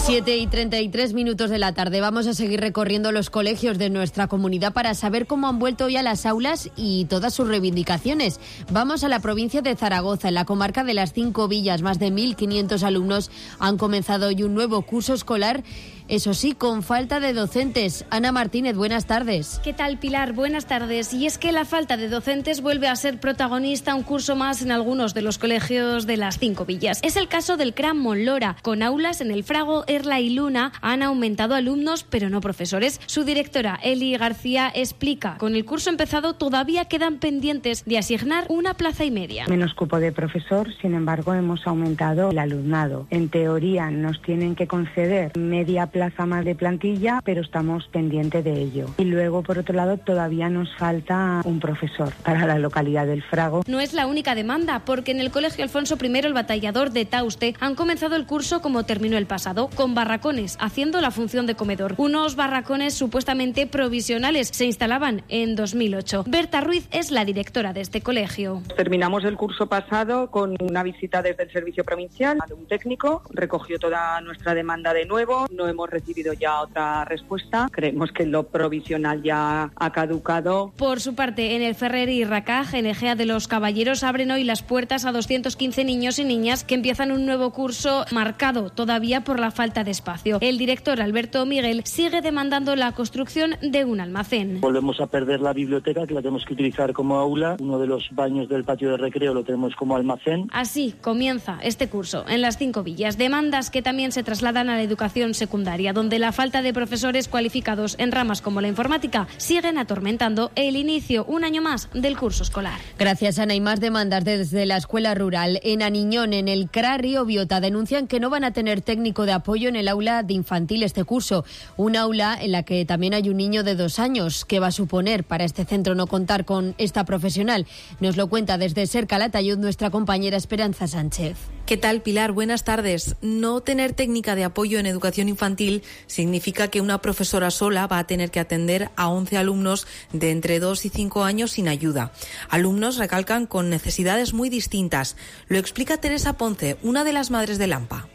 7:33 de la tarde. Vamos a seguir recorriendo los colegios de nuestra comunidad para saber cómo han vuelto hoy a las aulas y todas sus reivindicaciones. Vamos a la provincia de Zaragoza, en la comarca de las 5 Villas. Más de 1.500 alumnos han comenzado hoy un nuevo curso escolar, eso sí, con falta de docentes. Ana Martínez, buenas tardes. ¿Qué tal, Pilar? Buenas tardes. Y es que la falta de docentes vuelve a ser protagonista un curso más en algunos de los colegios de las 5 Villas. Es el caso del CRA Monlora. Con aulas en el Frago, Erla y Luna han aumentado alumnos, pero no profesores. Su directora, Eli García, explica: con el curso empezado todavía quedan pendientes de asignar una plaza y media. Menos cupo de profesor, sin embargo, hemos aumentado el alumnado. En teoría nos tienen que conceder media plaza más de plantilla, pero estamos pendientes de ello. Y luego, por otro lado, todavía nos falta un profesor para la localidad del Frago. No es la única demanda, porque en el Colegio Alfonso I, el Batallador de Tauste, han comenzado el curso como terminó el pasado, con barracones, haciendo la función de comedor. Unos barracones supuestamente provisionales se instalaban en 2008. Berta Ruiz es la directora de este colegio. Terminamos el curso pasado con una visita desde el servicio provincial de un técnico, recogió toda nuestra demanda de nuevo, no hemos recibido ya otra respuesta, creemos que lo provisional ya ha caducado. Por su parte, en el Ferrer y Racaj, en Egea de los Caballeros, abren hoy las puertas a 215 niños y niñas que empiezan un nuevo curso marcado todavía por la falta de espacio. El director, Alberto Miguel, sigue demandando la construcción de un almacén. Volvemos a perder la biblioteca, que la tenemos que utilizar como aula. Uno de los baños del patio de recreo lo tenemos como almacén. Así comienza este curso en las 5 Villas. Demandas que también se trasladan a la educación secundaria, donde la falta de profesores cualificados en ramas como la informática siguen atormentando el inicio, un año más, del curso escolar. Gracias, Ana. Y más demandas desde la escuela rural. En Aniñón, en el CRA Río Biota, denuncian que no van a tener técnico de apoyo en el aula de infantil este curso. Un aula en la que también hay un niño de 2 años. ¿Qué va a suponer para este centro no contar con esta profesional? Nos lo cuenta desde Ser Calatayud nuestra compañera Esperanza Sánchez. ¿Qué tal, Pilar? Buenas tardes. No tener técnica de apoyo en educación infantil significa que una profesora sola va a tener que atender a 11 alumnos de entre 2 y 5 años sin ayuda. Alumnos, recalcan, con necesidades muy distintas. Lo explica Teresa Ponce, una de las madres de Lampa.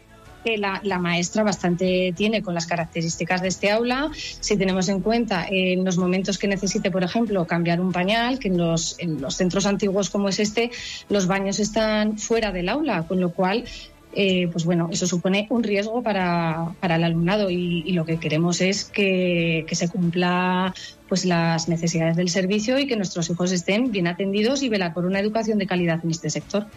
La maestra bastante tiene con las características de este aula. Si tenemos en cuenta en los momentos que necesite, por ejemplo, cambiar un pañal, que en los centros antiguos como es este, los baños están fuera del aula, con lo cual pues bueno, eso supone un riesgo para el alumnado y lo que queremos es que se cumpla pues las necesidades del servicio y que nuestros hijos estén bien atendidos y velar por una educación de calidad en este sector.